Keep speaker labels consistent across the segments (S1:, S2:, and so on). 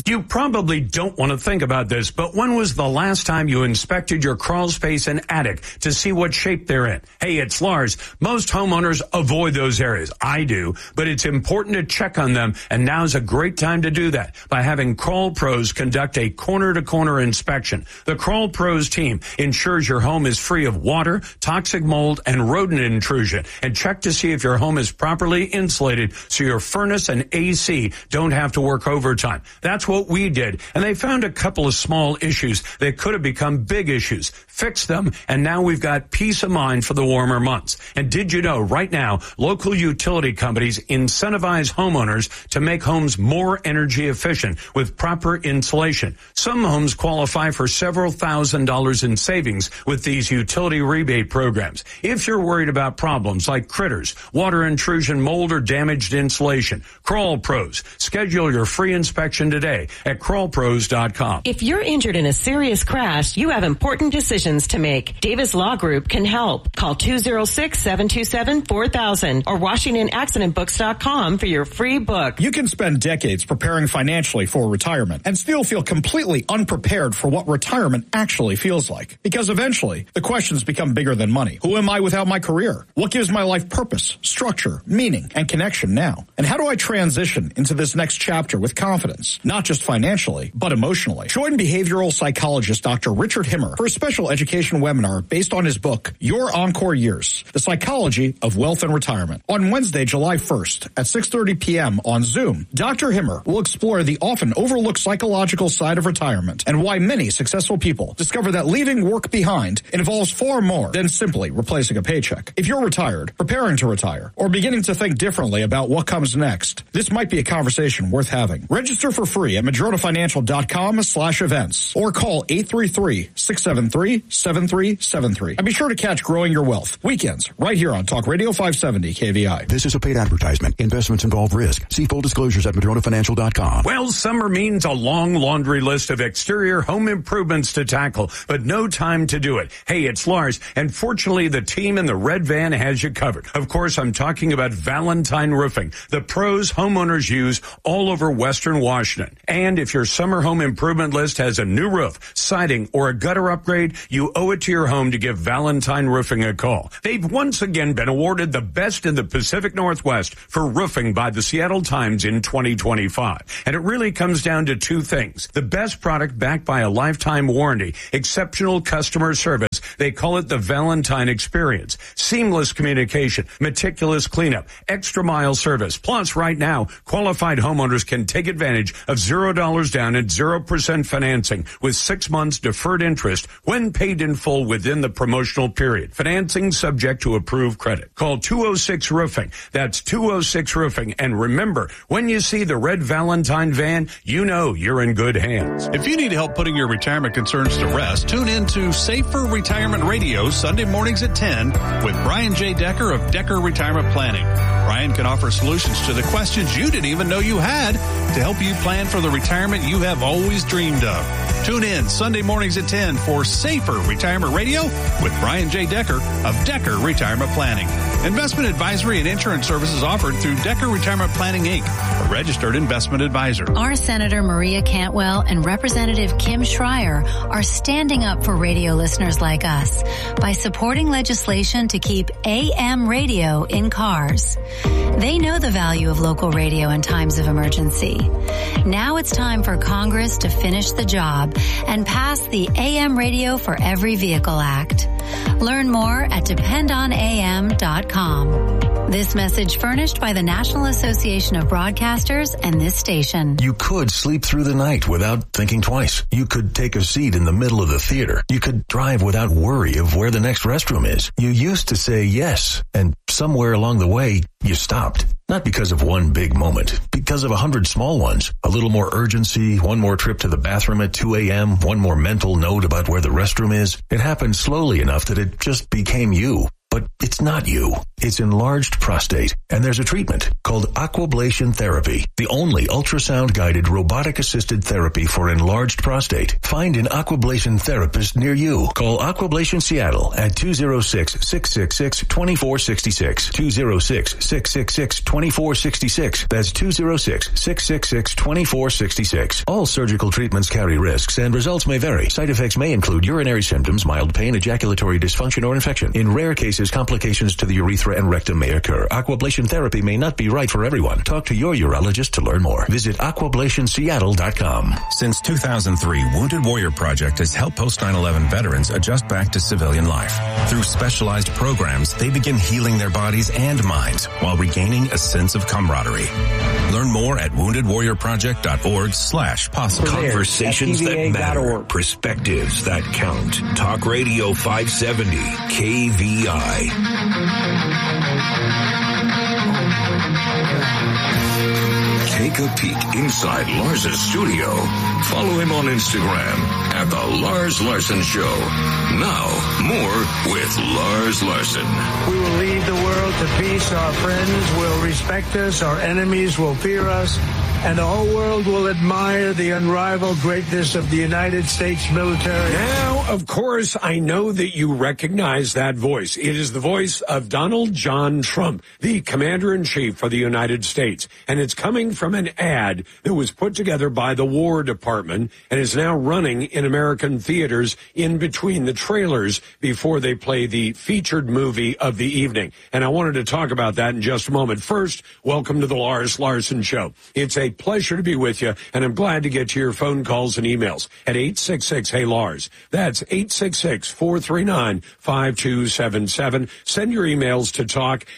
S1: You probably don't want to think about this, but when was the last time you inspected your crawl space and attic to see what shape they're in? Hey, it's Lars. Most homeowners avoid those areas. I do, but it's important to check on them, and now's a great time to do that by having Crawl Pros conduct a corner-to-corner inspection. The Crawl Pros team ensures your home is free of water, toxic mold, and rodent intrusion, and check to see if your home is properly insulated so your furnace and AC don't have to work overtime. That's what we did, and they found a couple of small issues that could have become big issues. Fixed them, and now we've got peace of mind for the warmer months. And did you know right now, local utility companies incentivize homeowners to make homes more energy efficient with proper insulation. Some homes qualify for several $1,000s in savings with these utility rebate programs. If you're worried about problems like critters, water intrusion, mold, or damaged insulation, Crawl Pros. Schedule your free inspection today at crawlpros.com.
S2: If you're injured in a serious crash, you have important decisions to make. Davis Law Group can help. Call 206-727-4000 or WashingtonAccidentBooks.com for your free book.
S3: You can spend decades preparing financially for retirement and still feel completely unprepared for what retirement actually feels like. Because eventually, the questions become bigger than money. Who am I without my career? What gives my life purpose, structure, meaning, and connection now? And how do I transition into this next chapter with confidence? Not just financially, but emotionally. Join behavioral psychologist Dr. Richard Himmer for a special education webinar based on his book, Your Encore Years, The Psychology of Wealth and Retirement. On Wednesday, July 1st at 6:30 p.m. on Zoom, Dr. Himmer will explore the often overlooked psychological side of retirement and why many successful people discover that leaving work behind involves far more than simply replacing a paycheck. If you're retired, preparing to retire, or beginning to think differently about what comes next, this might be a conversation worth having. Register for free at madronafinancial.com/events or call 833-673-7373. And be sure to catch Growing Your Wealth weekends right here on Talk Radio 570 KVI.
S4: This is a paid advertisement. Investments involve risk. See full disclosures at madronafinancial.com.
S1: Well, summer means a long laundry list of exterior home improvements to tackle, but no time to do it. Hey, it's Lars, and fortunately the team in the red van has you covered. Of course, I'm talking about Valentine Roofing, the pros homeowners use all over Western Washington. And if your summer home improvement list has a new roof, siding, or a gutter upgrade, you owe it to your home to give Valentine Roofing a call. They've once again been awarded the best in the Pacific Northwest for roofing by the Seattle Times in 2025. And it really comes down to two things. The best product backed by a lifetime warranty, exceptional customer service. They call it the Valentine Experience. Seamless communication, meticulous cleanup, extra mile service. Plus, right now, qualified homeowners can take advantage of $0 down and 0% financing with 6 months deferred interest when paid in full within the promotional period. Financing subject to approved credit. Call 206 Roofing. That's 206 Roofing. And remember, when you see the red Valentine van, you know you're in good hands.
S5: If you need help putting your retirement concerns to rest, tune in to Safer Retirement Radio Sunday mornings at 10 with Brian J. Decker of Decker Retirement Planning. Brian can offer solutions to the questions you didn't even know you had to help you plan for the retirement you have always dreamed of. Tune in Sunday mornings at 10 for Safer Retirement Radio with Brian J. Decker of Decker Retirement Planning. Investment advisory and insurance services offered through Decker Retirement Planning, Inc., a registered investment advisor.
S6: Our Senator Maria Cantwell and Representative Kim Schreier are standing up for radio listeners like us by supporting legislation to keep AM radio in cars. They know the value of local radio in times of emergency. Now it's time for Congress to finish the job and pass the AM Radio for Every Vehicle Act. Learn more at dependonam.com. This message furnished by the National Association of Broadcasters and this station.
S4: You could sleep through the night without thinking twice. You could take a seat in the middle of the theater. You could drive without worry of where the next restroom is. You used to say yes, and somewhere along the way, you stopped. Not because of one big moment, because of 100 small ones. A little more urgency, one more trip to the bathroom at 2 a.m., one more mental note about where the restroom is. It happened slowly enough that it just became you. But but it's not you. It's enlarged prostate, and there's a treatment called Aquablation Therapy, the only ultrasound-guided robotic-assisted therapy for enlarged prostate. Find an Aquablation therapist near you. Call Aquablation Seattle at 206-666-2466. 206-666-2466. That's 206-666-2466. All surgical treatments carry risks, and results may vary. Side effects may include urinary symptoms, mild pain, ejaculatory dysfunction, or infection. In rare cases, complications to the urethra and rectum may occur. Aquablation therapy may not be right for everyone. Talk to your urologist to learn more. Visit aquablationseattle.com.
S7: Since 2003, Wounded Warrior Project has helped post 9/11 veterans adjust back to civilian life. Through specialized programs, they begin healing their bodies and minds while regaining a sense of camaraderie. Learn more at woundedwarriorproject.org/possible.
S8: Conversations that matter. Perspectives that count. Talk Radio 570 KVI. Take a peek inside Lars's studio. Follow him on Instagram at The Lars Larson Show. Now, more with Lars Larson.
S9: We will lead the world to peace. Our friends will respect us. Our enemies will fear us. And the whole world will admire the unrivaled greatness of the United States military.
S1: Now, of course, I know that you recognize that voice. It is the voice of Donald John Trump, the Commander-in-Chief for the United States. And it's coming from an ad that was put together by the War Department and is now running in American theaters in between the trailers before they play the featured movie of the evening. And I wanted to talk about that in just a moment. First, welcome to the Lars Larson Show. It's a pleasure to be with you, and I'm glad to get to your phone calls and emails at 866-HEY-LARS. That's 866-439-5277. Send your emails to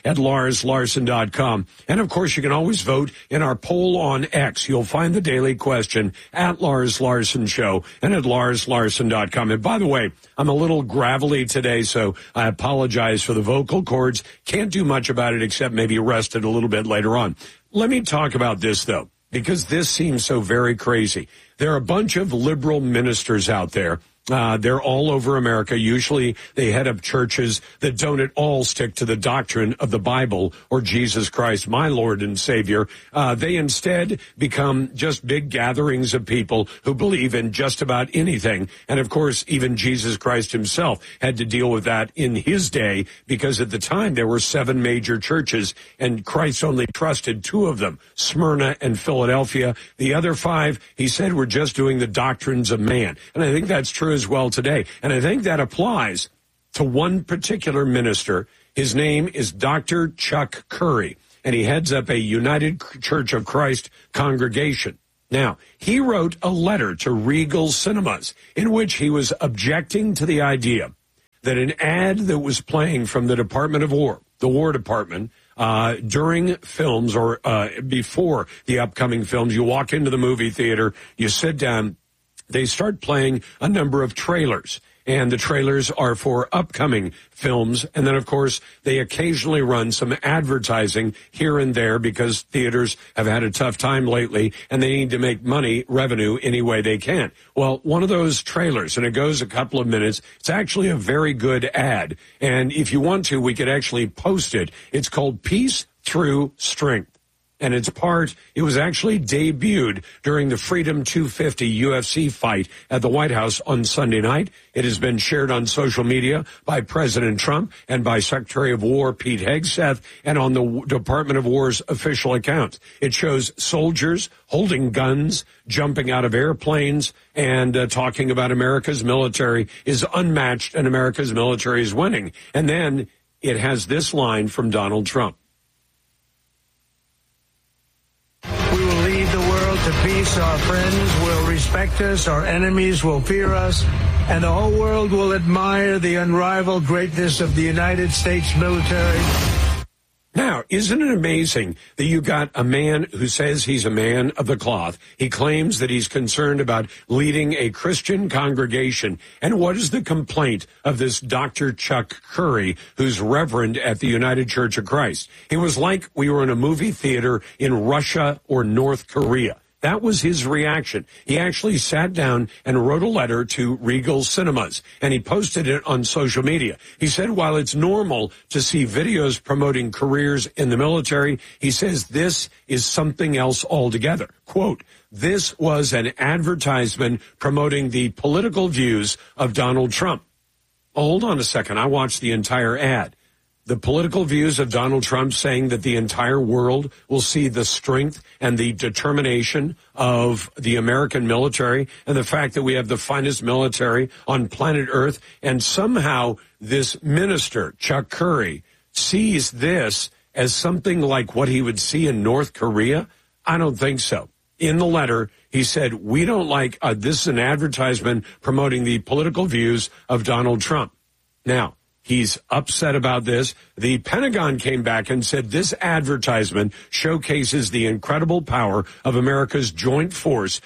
S1: talk@larslarson.com. And, of course, you can always vote in our poll on X. You'll find the daily question at Lars Larson Show and at larslarson.com. And, by the way, I'm a little gravelly today, so I apologize for the vocal cords. Can't do much about it except maybe rest it a little bit later on. Let me talk about this, though, because this seems so very crazy. There are a bunch of liberal ministers out there. They're all over America. Usually they head up churches that don't at all stick to the doctrine of the Bible or Jesus Christ, my Lord and Savior. They instead become just big gatherings of people who believe in just about anything. And, of course, even Jesus Christ himself had to deal with that in his day because at the time there were 7 major churches and Christ only trusted 2 of them, Smyrna and Philadelphia. The other 5, he said, were just doing the doctrines of man. And I think that's true as well today. And I think that applies to one particular minister. His name is Dr. Chuck Curry, and he heads up a United Church of Christ congregation. Now, he wrote a letter to Regal Cinemas in which he was objecting to the idea that an ad that was playing from the Department of War, the War Department, during films or before the upcoming films, you walk into the movie theater, you sit down, they start playing a number of trailers, and the trailers are for upcoming films. And then, of course, they occasionally run some advertising here and there because theaters have had a tough time lately, and they need to make money, revenue, any way they can. Well, one of those trailers, and it goes a couple of minutes, it's actually a very good ad. And if you want to, we could actually post it. It's called Peace Through Strength. And it was actually debuted during the Freedom 250 UFC fight at the White House on Sunday night. It has been shared on social media by President Trump and by Secretary of War Pete Hegseth and on the Department of War's official accounts. It shows soldiers holding guns, jumping out of airplanes, and talking about America's military is unmatched and America's military is winning. And then it has this line from Donald Trump.
S9: We will lead the world to peace. Our friends will respect us. Our enemies will fear us. And the whole world will admire the unrivaled greatness of the United States military.
S1: Now, isn't it amazing that you got a man who says he's a man of the cloth? He claims that he's concerned about leading a Christian congregation. And what is the complaint of this Dr. Chuck Curry, who's reverend at the United Church of Christ? It was like we were in a movie theater in Russia or North Korea. That was his reaction. He actually sat down and wrote a letter to Regal Cinemas, and he posted it on social media. He said, while it's normal to see videos promoting careers in the military, he says this is something else altogether. Quote, this was an advertisement promoting the political views of Donald Trump. Oh, hold on a second. I watched the entire ad. The political views of Donald Trump saying that the entire world will see the strength and the determination of the American military and the fact that we have the finest military on planet Earth. And somehow this minister, Chuck Curry, sees this as something like what he would see in North Korea. I don't think so. In the letter, he said, we don't like, this is an advertisement promoting the political views of Donald Trump. Now, he's upset about this. The Pentagon came back and said this advertisement showcases the incredible power of America's joint force,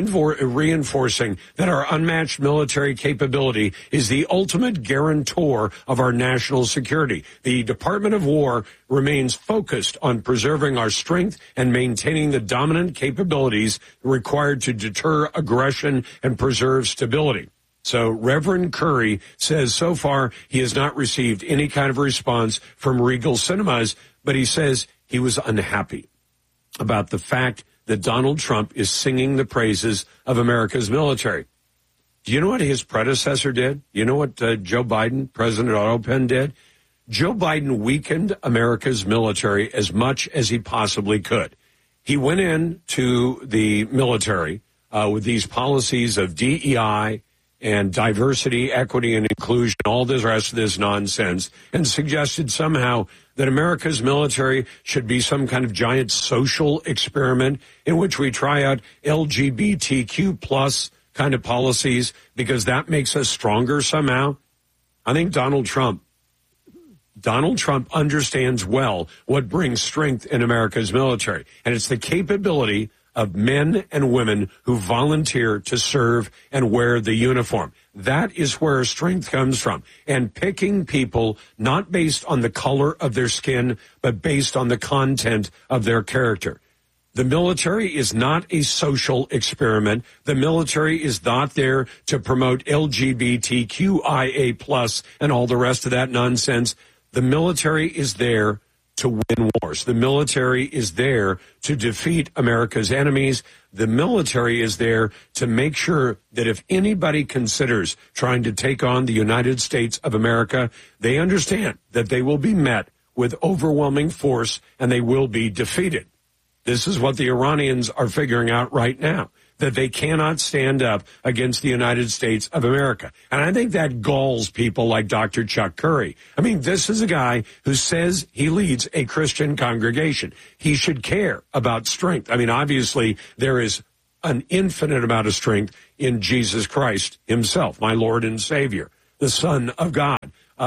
S1: reinforcing that our unmatched military capability is the ultimate guarantor of our national security. The Department of War remains focused on preserving our strength and maintaining the dominant capabilities required to deter aggression and preserve stability. So Reverend Curry says so far he has not received any kind of response from Regal Cinemas, but he says he was unhappy about the fact that Donald Trump is singing the praises of America's military. Do you know what his predecessor did? You know what Joe Biden, President Otto Penn, did? Joe Biden weakened America's military as much as he possibly could. He went into the military with these policies of DEI and diversity, equity, and inclusion, all this rest of this nonsense, and suggested somehow that America's military should be some kind of giant social experiment in which we try out LGBTQ plus kind of policies because that makes us stronger somehow. I think Donald Trump understands well what brings strength in America's military, and it's the capability of men and women who volunteer to serve and wear the uniform. That is where strength comes from. And picking people not based on the color of their skin, but based on the content of their character. The military is not a social experiment. The military is not there to promote LGBTQIA+ and all the rest of that nonsense. The military is there to win wars. The military is there to defeat America's enemies. The military is there to make sure that if anybody considers trying to take on the United States of America, they understand that they will be met with overwhelming force and they will be defeated. This is what the Iranians are figuring out right now, that they cannot stand up against the United States of America. And I think that galls people like Dr. Chuck Curry. I mean, this is a guy who says he leads a Christian congregation. He should care about strength. I mean, obviously, there is an infinite amount of strength in Jesus Christ himself, my Lord and Savior, the Son of God.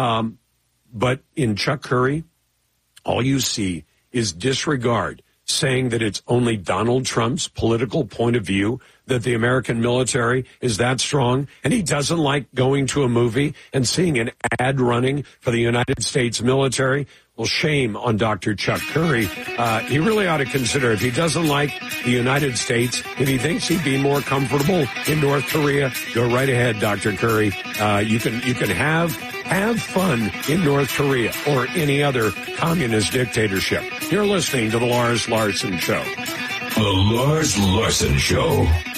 S1: But in Chuck Curry, all you see is disregard, saying that it's only Donald Trump's political point of view that the American military is that strong, and he doesn't like going to a movie and seeing an ad running for the United States military. Well, shame on Dr. Chuck Curry. He really ought to consider, if he doesn't like the United States, if he thinks he'd be more comfortable in North Korea, go right ahead, Dr. Curry. You can have fun in North Korea or any other communist dictatorship. You're listening to The Lars Larson Show.
S8: The Lars Larson Show.